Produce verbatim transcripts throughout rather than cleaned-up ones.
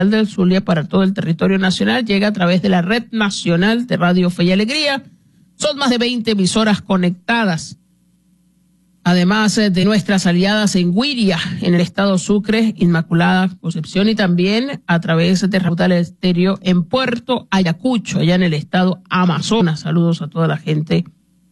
del Zulia para todo el territorio nacional. Llega a través de la Red Nacional de Radio Fe y Alegría. Son más de veinte emisoras conectadas. Además de nuestras aliadas en Güiria, en el estado Sucre, Inmaculada Concepción, y también a través de Raudal Estéreo en Puerto Ayacucho, allá en el estado Amazonas. Saludos a toda la gente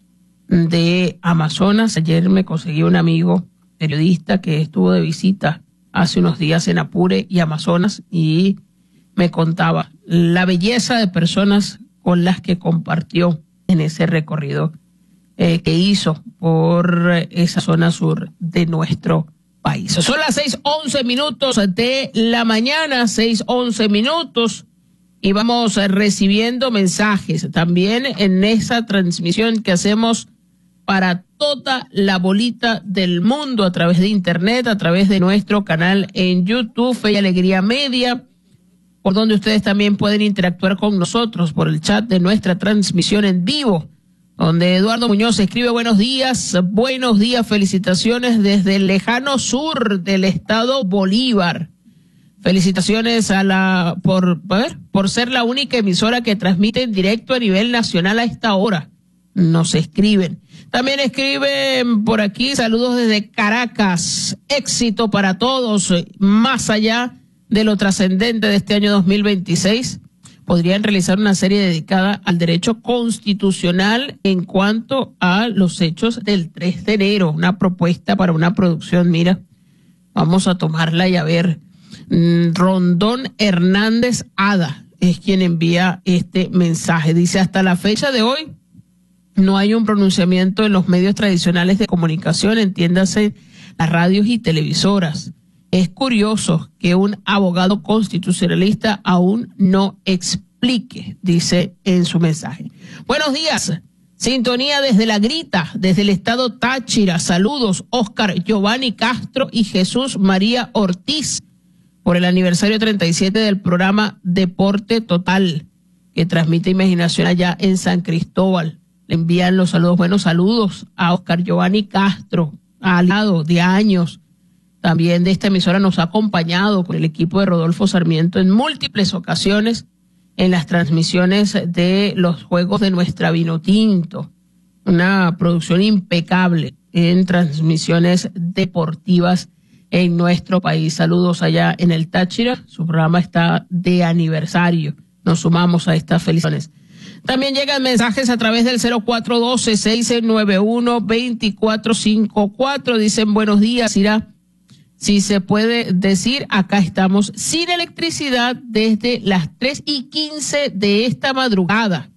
de Amazonas. Ayer me conseguí un amigo periodista que estuvo de visita hace unos días en Apure y Amazonas y me contaba la belleza de personas con las que compartió en ese recorrido Eh, que hizo por esa zona sur de nuestro país. Son las seis once minutos de la mañana, seis once minutos, y vamos recibiendo mensajes también en esa transmisión que hacemos para toda la bolita del mundo a través de internet, a través de nuestro canal en YouTube, Fe y Alegría Media, por donde ustedes también pueden interactuar con nosotros por el chat de nuestra transmisión en vivo, donde Eduardo Muñoz escribe: buenos días, buenos días, felicitaciones desde el lejano sur del estado Bolívar. Felicitaciones a la por, a ver, por ser la única emisora que transmite en directo a nivel nacional a esta hora. Nos escriben. También escriben por aquí: saludos desde Caracas, éxito para todos, más allá de lo trascendente de este año dos mil veintiséis. Podrían realizar una serie dedicada al derecho constitucional en cuanto a los hechos del tres de enero. Una propuesta para una producción, mira, vamos a tomarla y a ver. Rondón Hernández Ada es quien envía este mensaje. Dice: hasta la fecha de hoy no hay un pronunciamiento en los medios tradicionales de comunicación, entiéndase las radios y televisoras. Es curioso que un abogado constitucionalista aún no explique, dice en su mensaje. Buenos días, sintonía desde La Grita, desde el estado Táchira. Saludos, Oscar Giovanni Castro y Jesús María Ortiz, por el aniversario treinta y siete del programa Deporte Total, que transmite Imaginación allá en San Cristóbal. Le envían los saludos, buenos saludos a Oscar Giovanni Castro, aliado de años. También de esta emisora nos ha acompañado con el equipo de Rodolfo Sarmiento en múltiples ocasiones en las transmisiones de los juegos de nuestra Vinotinto. Una producción impecable en transmisiones deportivas en nuestro país. Saludos allá en el Táchira. Su programa está de aniversario. Nos sumamos a estas felicidades. También llegan mensajes a través del cero cuatro uno dos, seis nueve uno, dos cuatro cinco cuatro. Dicen: buenos días, Ira. Si se puede decir, acá estamos sin electricidad desde las tres y quince de esta madrugada.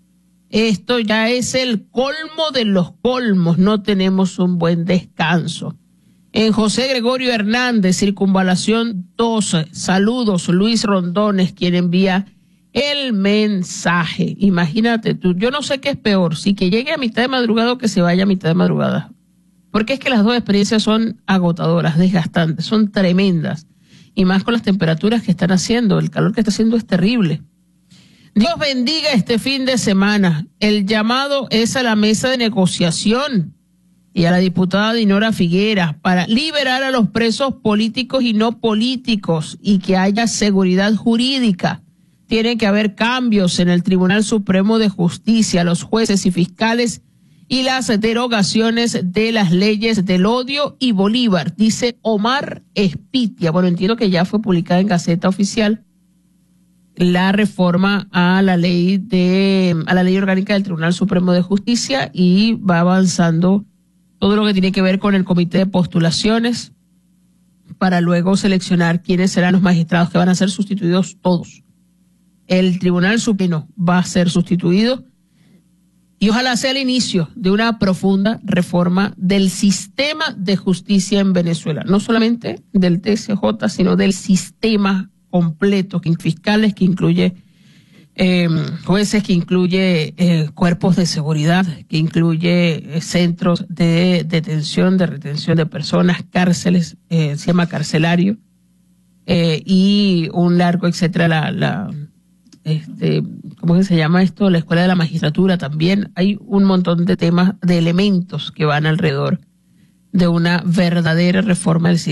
Esto ya es el colmo de los colmos. No tenemos un buen descanso. En José Gregorio Hernández, Circunvalación doce. Saludos, Luis Rondones, quien envía el mensaje. Imagínate tú, yo no sé qué es peor, si que llegue a mitad de madrugada o que se vaya a mitad de madrugada. Porque es que las dos experiencias son agotadoras, desgastantes, son tremendas. Y más con las temperaturas que están haciendo, el calor que está haciendo es terrible. Dios bendiga este fin de semana. El llamado es a la mesa de negociación y a la diputada Dinora Figuera para liberar a los presos políticos y no políticos y que haya seguridad jurídica. Tiene que haber cambios en el Tribunal Supremo de Justicia, los jueces y fiscales, y las derogaciones de las leyes del odio y Bolívar, dice Omar Espitia. Bueno, entiendo que ya fue publicada en Gaceta Oficial la reforma a la ley de a la ley orgánica del Tribunal Supremo de Justicia y va avanzando todo lo que tiene que ver con el comité de postulaciones para luego seleccionar quiénes serán los magistrados que van a ser sustituidos todos. El Tribunal Supremo va a ser sustituido. Y ojalá sea el inicio de una profunda reforma del sistema de justicia en Venezuela. No solamente del T C J, sino del sistema completo, que fiscales, que incluye eh, jueces, que incluye eh, cuerpos de seguridad, que incluye eh, centros de detención, de retención de personas, cárceles, eh, se llama carcelario, eh, y un largo, etcétera, la... la Este, ¿cómo que se llama esto? La Escuela de la Magistratura también. Hay un montón de temas, de elementos que van alrededor de una verdadera reforma del sistema.